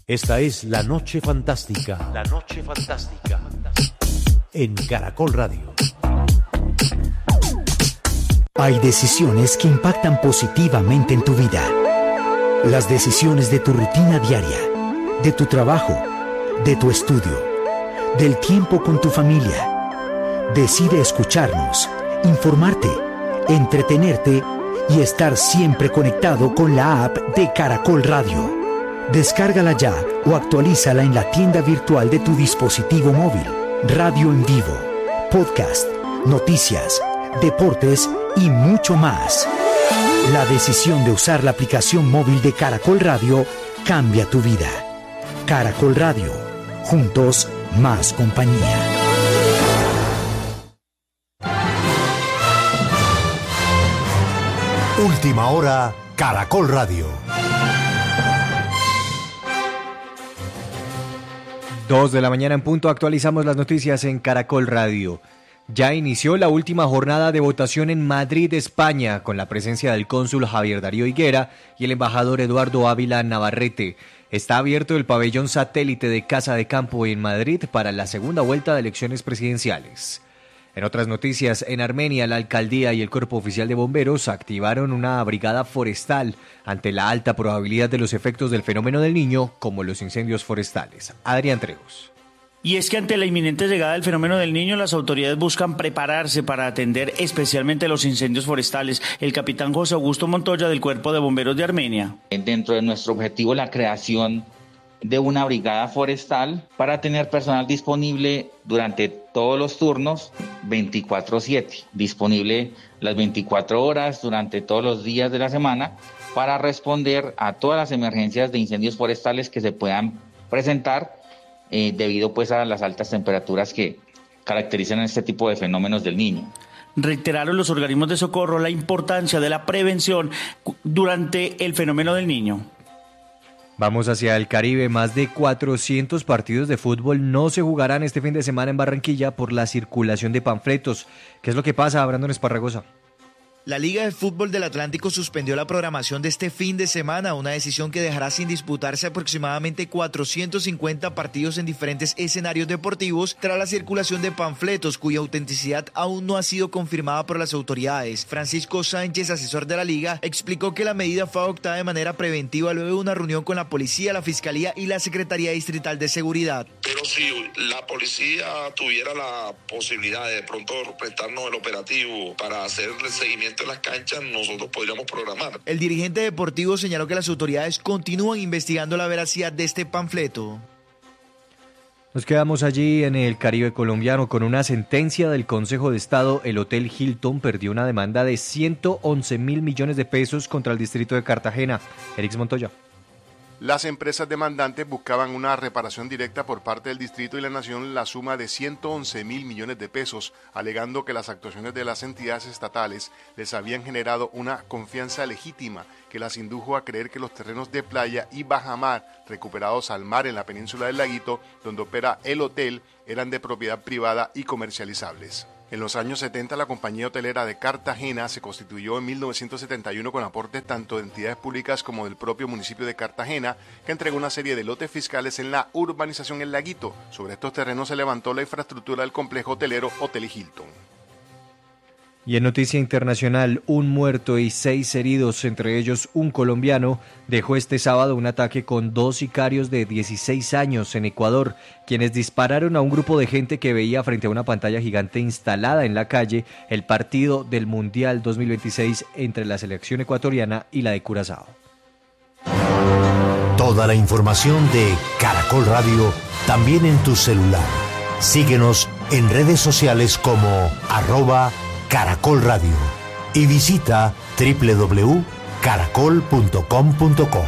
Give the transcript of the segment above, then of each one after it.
Esta es La Noche Fantástica. La Noche Fantástica. En Caracol Radio. Hay decisiones que impactan positivamente en tu vida. Las decisiones de tu rutina diaria, de tu trabajo, de tu estudio, del tiempo con tu familia. Decide escucharnos, informarte, entretenerte y estar siempre conectado con la app de Caracol Radio. Descárgala ya o actualízala en la tienda virtual de tu dispositivo móvil. Radio en vivo, podcast, noticias, deportes y mucho más. La decisión de usar la aplicación móvil de Caracol Radio cambia tu vida. Caracol Radio, juntos más compañía. Última hora, Caracol Radio. 2 de la mañana en punto, actualizamos las noticias en Caracol Radio. Ya inició la última jornada de votación en Madrid, España, con la presencia del cónsul Javier Darío Higuera y el embajador Eduardo Ávila Navarrete. Está abierto el pabellón satélite de Casa de Campo en Madrid para la segunda vuelta de elecciones presidenciales. En otras noticias, en Armenia, la alcaldía y el Cuerpo Oficial de Bomberos activaron una brigada forestal ante la alta probabilidad de los efectos del fenómeno del Niño, como los incendios forestales. Adrián Trejos. Y es que ante la inminente llegada del fenómeno del Niño, las autoridades buscan prepararse para atender especialmente los incendios forestales. El capitán José Augusto Montoya del Cuerpo de Bomberos de Armenia. Dentro de nuestro objetivo, la creación de una brigada forestal para tener personal disponible durante todos los turnos 24/7, disponible las 24 horas durante todos los días de la semana para responder a todas las emergencias de incendios forestales que se puedan presentar debido pues a las altas temperaturas que caracterizan este tipo de fenómenos del Niño. Reiteraron los organismos de socorro la importancia de la prevención durante el fenómeno del Niño. Vamos hacia el Caribe. Más de 400 partidos de fútbol no se jugarán este fin de semana en Barranquilla por la circulación de panfletos. ¿Qué es lo que pasa, Brandon Esparragosa? La Liga de Fútbol del Atlántico suspendió la programación de este fin de semana, una decisión que dejará sin disputarse aproximadamente 450 partidos en diferentes escenarios deportivos tras la circulación de panfletos cuya autenticidad aún no ha sido confirmada por las autoridades. Francisco Sánchez, asesor de la Liga, explicó que la medida fue adoptada de manera preventiva luego de una reunión con la policía, la fiscalía y la Secretaría Distrital de Seguridad. Pero si la policía tuviera la posibilidad de pronto prestarnos el operativo para hacer el seguimiento en las canchas, nosotros podríamos programar. El dirigente deportivo señaló que las autoridades continúan investigando la veracidad de este panfleto. Nos quedamos allí en el Caribe colombiano con una sentencia del Consejo de Estado. El Hotel Hilton perdió una demanda de 111.000 millones de pesos contra el distrito de Cartagena. Erix Montoya. Las empresas demandantes buscaban una reparación directa por parte del distrito y la nación la suma de 111.000 millones de pesos, alegando que las actuaciones de las entidades estatales les habían generado una confianza legítima que las indujo a creer que los terrenos de playa y bajamar recuperados al mar en la península del Laguito, donde opera el hotel, eran de propiedad privada y comercializables. En los años 70, la compañía hotelera de Cartagena se constituyó en 1971 con aportes tanto de entidades públicas como del propio municipio de Cartagena, que entregó una serie de lotes fiscales en la urbanización El Laguito. Sobre estos terrenos se levantó la infraestructura del complejo hotelero Hotel Hilton. Y en noticia internacional, un muerto y 6 heridos, entre ellos un colombiano, dejó este sábado un ataque con 2 sicarios de 16 años en Ecuador, quienes dispararon a un grupo de gente que veía frente a una pantalla gigante instalada en la calle el partido del Mundial 2026 entre la selección ecuatoriana y la de Curazao. Toda la información de Caracol Radio también en tu celular. Síguenos en redes sociales como @Caracol Radio y visita www.caracol.com.co.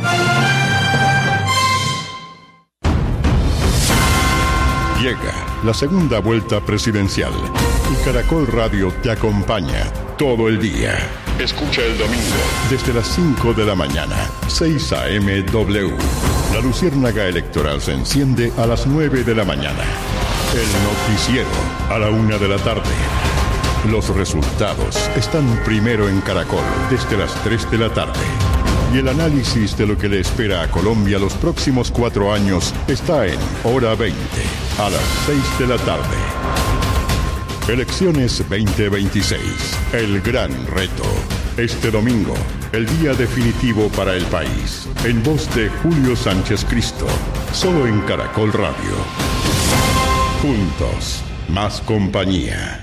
Llega la segunda vuelta presidencial y Caracol Radio te acompaña todo el día. Escucha el domingo desde las 5 de la mañana, 6 a.m. W. La luciérnaga electoral se enciende a las 9 de la mañana. El noticiero a la 1 de la tarde. Los resultados están primero en Caracol desde las 3 de la tarde. Y el análisis de lo que le espera a Colombia los próximos 4 años está en Hora 20, a las 6 de la tarde. Elecciones 2026, el gran reto. Este domingo, el día definitivo para el país. En voz de Julio Sánchez Cristo, solo en Caracol Radio. Juntos, más compañía.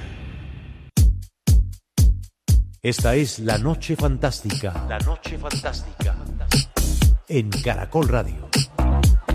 Esta es La Noche Fantástica. La Noche Fantástica. En Caracol Radio.